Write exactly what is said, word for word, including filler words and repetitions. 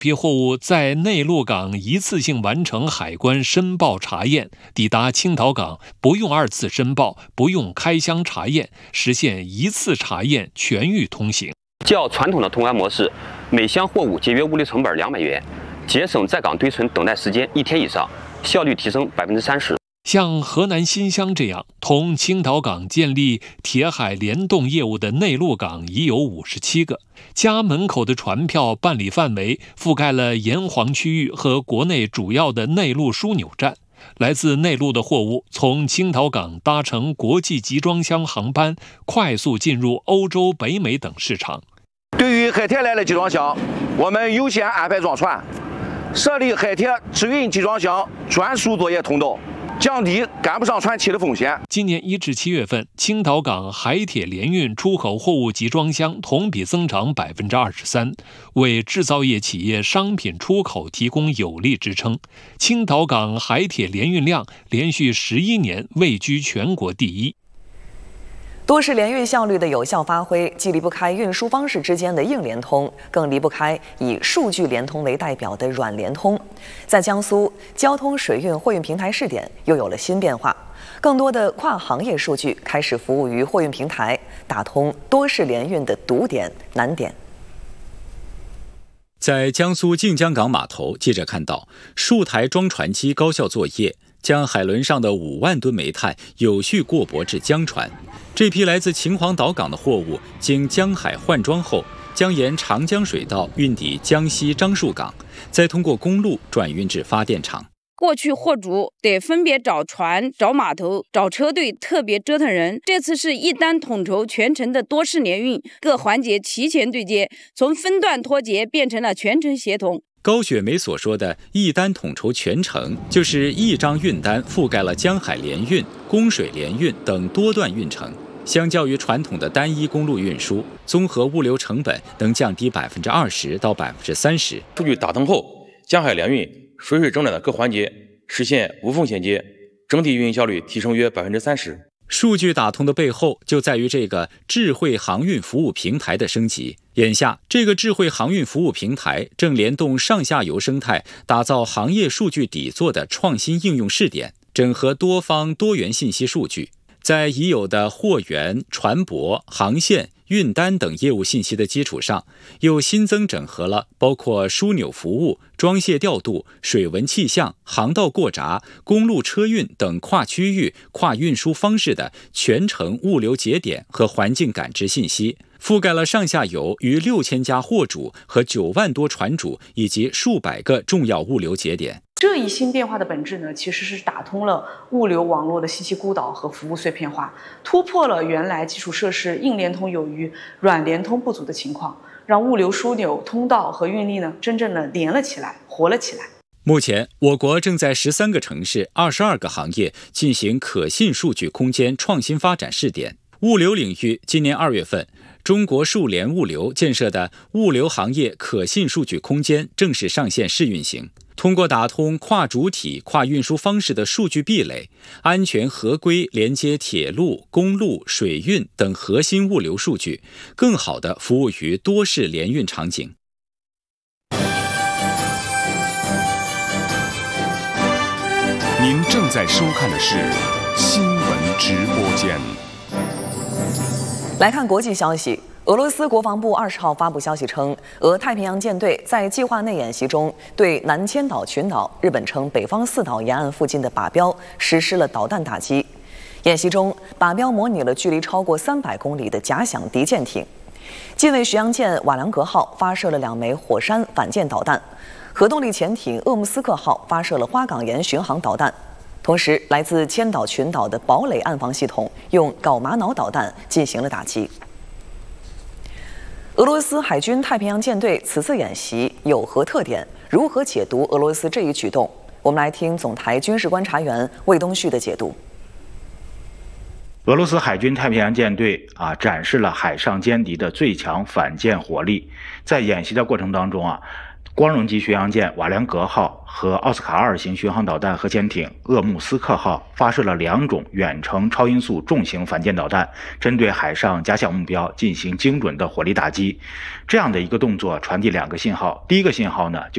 批货物在内陆港一次性完成海关申报查验，抵达青岛港不用二次申报，不用开箱查验，实现一次查验全域通行。 较传统的通关模式，每箱货物节约物流成本两美元，节省在港堆存等待时间一天以上，效率提升百分之三十。 像河南新乡这样同青岛港建立铁海联动业务的内陆港已有五十七个，家门口的船票办理范围覆盖了沿黄区域和国内主要的内陆枢纽站。来自内陆的货物从青岛港搭乘国际集装箱航班，快速进入欧洲、北美等市场。 对于海铁来的集装箱，我们优先安排装船，设立海铁直运集装箱专属作业通道，降低赶不上船期的风险。 今年一至七月份，青岛港海铁联运出口货物集装箱同比增长百分之二十三，为制造业企业商品出口提供有力支撑。青岛港海铁联运量连续十一年位居全国第一。 多式联运效率的有效发挥，既离不开运输方式之间的硬联通，更离不开以数据联通为代表的软联通。在江苏，交通水运货运平台试点又有了新变化，更多的跨行业数据开始服务于货运平台，打通多式联运的堵点难点。 在江苏靖江港码头，记者看到数台装船机高效作业，将海轮上的五万吨煤炭有序过驳至江船。这批来自秦皇岛港的货物经江海换装后，将沿长江水道运抵江西樟树港，再通过公路转运至发电厂。 过去货主得分别找船、找码头、找车队，特别折腾人。这次是一单统筹全程的多式联运，各环节齐全对接，从分段脱节变成了全程协同。 高雪梅所说的一单统筹全程，就是一张运单覆盖了江海联运、供水联运等多段运程。相较于传统的单一公路运输，综合物流成本能降低百分之二十到百分之三十。 数据打通后，江海联运水水整转的各环节实现无缝衔接，整体运营效率提升约百分之三十。 数据打通的背后，就在于这个智慧航运服务平台的升级。眼下，这个智慧航运服务平台正联动上下游生态，打造行业数据底座的创新应用试点，整合多方多元信息数据，在已有的货源、船舶、航线、运单等业务信息的基础上，又新增整合了包括枢纽服务、装卸调度、水文气象、航道过闸、公路车运等跨区域、跨运输方式的全程物流节点和环境感知信息，覆盖了上下游逾六千家货主和九万多船主以及数百个重要物流节点。 这一新变化的本质呢，其实是打通了物流网络的信息孤岛和服务碎片化，突破了原来基础设施硬联通有余、软联通不足的情况，让物流枢纽、通道和运力呢真正的连了起来、活了起来。 目前，我国正在十三个城市、二十二个行业进行可信数据空间创新发展试点。物流领域，今年二月份，中国数联物流建设的物流行业可信数据空间正式上线试运行。通过打通跨主体、跨运输方式的数据壁垒，安全合规连接铁路、公路、水运等核心物流数据，更好地服务于多式联运场景。 您正在收看的是新闻直播间。 来看国际消息。俄罗斯国防部二十号发布消息称，俄太平洋舰队在计划内演习中对南千岛群岛（日本称北方四岛）沿岸附近的靶标实施了导弹打击。演习中，靶标模拟了距离超过三百公里的假想敌舰艇。近卫巡洋舰瓦良格号发射了两枚火山反舰导弹，核动力潜艇鄂木斯克号发射了花岗岩巡航导弹。同时，来自千岛群岛的堡垒岸防系统用镐玛瑙导弹进行了打击。俄罗斯海军太平洋舰队此次演习有何特点？如何解读俄罗斯这一举动？我们来听总台军事观察员魏东旭的解读。 俄罗斯海军太平洋舰队啊，展示了海上歼敌的最强反舰火力。在演习的过程当中啊，光荣级巡洋舰瓦良格号和奥斯卡二型巡航导弹核潜艇鄂木斯克号发射了两种远程超音速重型反舰导弹，针对海上假想目标进行精准的火力打击。这样的一个动作传递两个信号，第一个信号呢，就